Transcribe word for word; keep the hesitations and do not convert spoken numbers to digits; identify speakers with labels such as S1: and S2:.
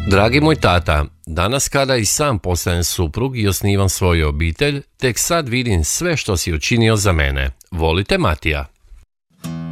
S1: Dragi moj tata, danas kada i sam postajem suprug i osnivam svoju obitelj, tek sad vidim sve što si učinio za mene. Volite, Matija.